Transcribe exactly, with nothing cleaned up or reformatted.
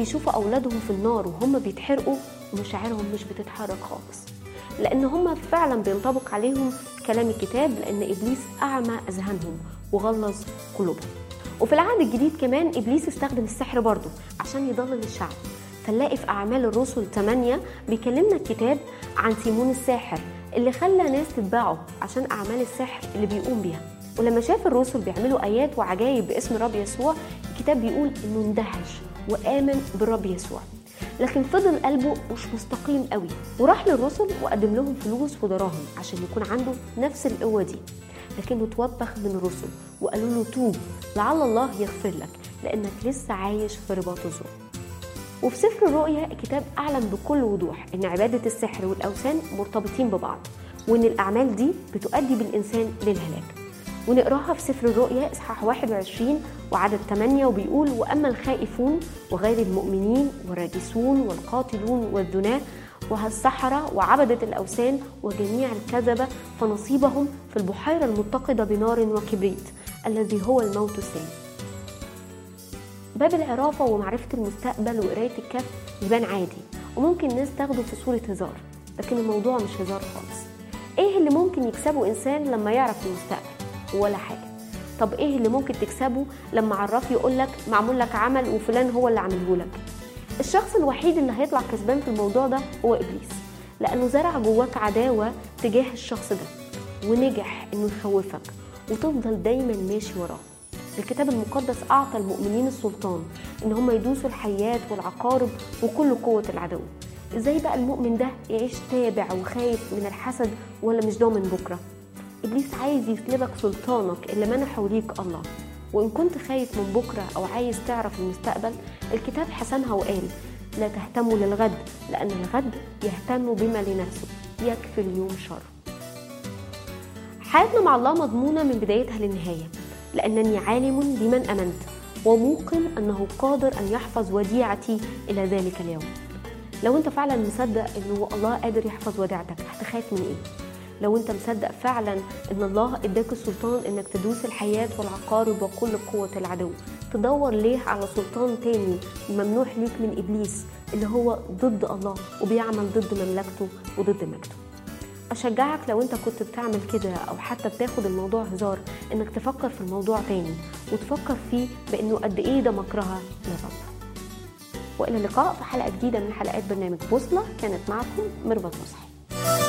بيشوفوا أولادهم في النار وهم بيتحرقوا مشاعرهم مش بتتحرك خالص، لأن هم فعلا بينطبق عليهم كلام الكتاب، لأن إبليس أعمى أذهانهم وغلظ قلوبهم. وفي العهد الجديد كمان إبليس استخدم السحر برضه عشان يضلل الشعب. فنلاقي في أعمال الرسل ثمانية بيكلمنا الكتاب عن سيمون الساحر اللي خلى ناس تتبعه عشان أعمال السحر اللي بيقوم بيها. ولما شاف الرسل بيعملوا آيات وعجائب باسم رب يسوع، الكتاب بيقول إنه اندهش وآمن بالرب يسوع، لكن فضل قلبه مش مستقيم قوي، وراح للرسل وقدم لهم فلوس ودراهم عشان يكون عنده نفس القوة دي، لكنه توبخ من الرسل وقالوا له توب لعل الله يغفر لك لأنك لسه عايش في رباط الظلم. وفي سفر الرؤيا الكتاب أعلن بكل وضوح إن عبادة السحر والأوثان مرتبطين ببعض، وإن الأعمال دي بتؤدي بالإنسان للهلاك. ونقراها في سفر الرؤيا إصحاح واحد وعشرين وعدد ثمانية، وبيقول: وأما الخائفون وغير المؤمنين والراجسون والقاتلون والزناة والسحرة وعبدة الأوثان وجميع الكذبة فنصيبهم في البحيرة المتقدة بنار وكبريت الذي هو الموت الثاني. باب العرافة ومعرفة المستقبل وقراية الكهف يبان عادي وممكن الناس تاخده في صورة هزار، لكن الموضوع مش هزار خالص. ايه اللي ممكن يكسبه انسان لما يعرف المستقبل؟ ولا حاجة. طب ايه اللي ممكن تكسبه لما عراف يقولك معمول لك عمل وفلان هو اللي عمله لك؟ الشخص الوحيد اللي هيطلع كسبان في الموضوع ده هو إبليس، لأنه زرع جواك عداوة تجاه الشخص ده ونجح إنه يخوفك وتفضل دايما ماشي وراه. الكتاب المقدس أعطى المؤمنين السلطان إن هم يدوسوا الحيات والعقارب وكل قوة العدو. إزاي بقى المؤمن ده يعيش تابع وخايف من الحسد ولا مش ضامن بكرة؟ إبليس عايز يسلبك سلطانك اللي منحه ليك الله. وإن كنت خايف من بكرة أو عايز تعرف المستقبل، الكتاب حسنها وقال: لا تهتموا للغد لأن الغد يهتم بما لنفسه، يكفي اليوم شر. حياتنا مع الله مضمونة من بدايتها للنهاية، لأنني عالم بمن أمنت وموقن أنه قادر أن يحفظ وديعتي إلى ذلك اليوم. لو أنت فعلا مصدق أنه الله قادر يحفظ وديعتك، هتخاف من إيه؟ لو انت مصدق فعلا ان الله اداك السلطان انك تدوس الحياة والعقارب وكل قوة العدو، تدور ليه على سلطان تاني ممنوح ليك من إبليس اللي هو ضد الله وبيعمل ضد مملكته وضد مجده؟ أشجعك لو انت كنت بتعمل كده او حتى بتاخد الموضوع هزار، انك تفكر في الموضوع تاني وتفكر فيه بانه قد ايه ده مكرهة للرب. وإلى اللقاء في حلقة جديدة من حلقات برنامج بوصلة. كانت معكم ميرفت نصحي.